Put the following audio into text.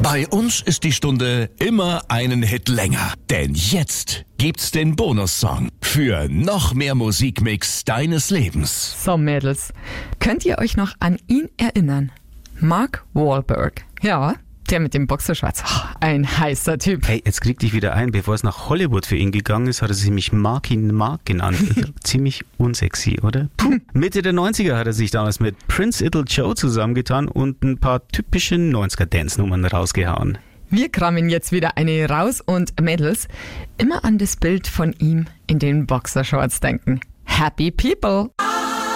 Bei uns ist die Stunde immer einen Hit länger. Denn jetzt gibt's den Bonussong für noch mehr Musikmix deines Lebens. So, Mädels, könnt ihr euch noch an ihn erinnern? Mark Wahlberg. Ja, der mit dem Boxershorts. Ein heißer Typ. Hey, jetzt krieg dich wieder ein. Bevor es nach Hollywood für ihn gegangen ist, hat er sich nämlich Markin Mark genannt. Ziemlich unsexy, oder? Puh. Mitte der 90er hat er sich damals mit Prince Idol Joe zusammengetan und ein paar typische 90er-Dance-Nummern rausgehauen. Wir kramen jetzt wieder eine raus und Mädels, immer an das Bild von ihm in den Boxershorts denken. Happy People!